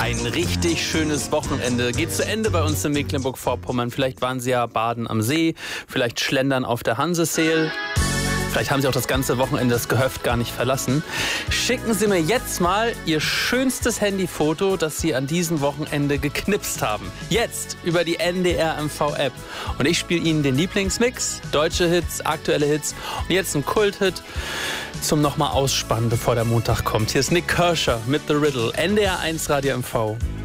Ein richtig schönes Wochenende geht zu Ende bei uns in Mecklenburg-Vorpommern. Vielleicht waren Sie ja baden am See, vielleicht schlendern auf der Hanseseel. Vielleicht haben Sie auch das ganze Wochenende das Gehöft gar nicht verlassen. Schicken Sie mir jetzt mal Ihr schönstes Handyfoto, das Sie an diesem Wochenende geknipst haben. Jetzt über die NDR MV-App. Und ich spiele Ihnen den Lieblingsmix, deutsche Hits, aktuelle Hits und jetzt ein Kulthit zum nochmal ausspannen, bevor der Montag kommt. Hier ist Nik Kershaw mit The Riddle, NDR 1 Radio MV.